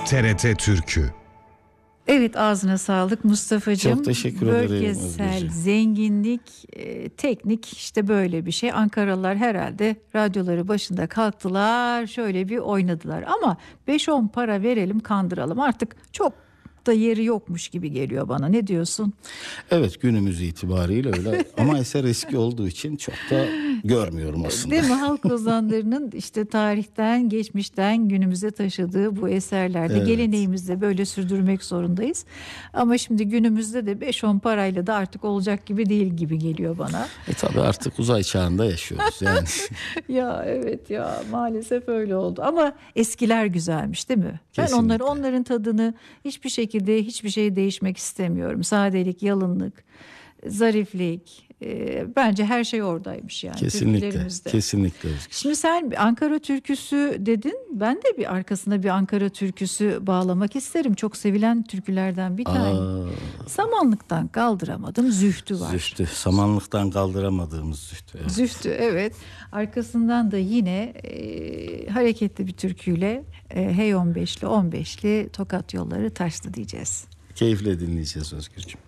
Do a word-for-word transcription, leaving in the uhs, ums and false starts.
T R T Türkü. Evet, ağzına sağlık Mustafa'cığım. Çok teşekkür ederim. Bölgesel Özgürcüğüm. zenginlik, e, teknik işte böyle bir şey. Ankaralılar herhalde radyoları başında kalktılar, şöyle bir oynadılar. Ama beş on para verelim, kandıralım. Artık çok da yeri yokmuş gibi geliyor bana. Ne diyorsun? Evet, günümüz itibariyle öyle ama eser eski olduğu için çok da görmüyorum aslında. Değil mi? Halk ozanlarının işte tarihten, geçmişten günümüze taşıdığı bu eserlerde Evet. geleneğimizde böyle sürdürmek zorundayız. Ama şimdi günümüzde de beş on parayla da artık olacak gibi değil gibi geliyor bana. E tabii artık uzay çağında yaşıyoruz yani. Ya evet ya, maalesef öyle oldu. Ama eskiler güzelmiş, değil mi? Ben Kesinlikle. onları, onların tadını hiçbir şekilde, hiçbir şey değişmek istemiyorum. Sadelik, yalınlık, zariflik, e, bence her şey oradaymış yani. Kesinlikle. Türkülerimizde. Kesinlikle. Şimdi sen bir Ankara türküsü dedin. Ben de bir arkasına bir Ankara türküsü bağlamak isterim. Çok sevilen türkülerden bir tane. Aa, Samanlıktan kaldıramadım, Zühtü var. zühtü. Samanlıktan kaldıramadığımız zühtü. Evet. Zühtü, evet. Arkasından da yine e, hareketli bir türküyle e, Hey on beşli on beşli Tokat yolları taştı diyeceğiz. Keyifle dinleyeceğiz Özgürcüğüm.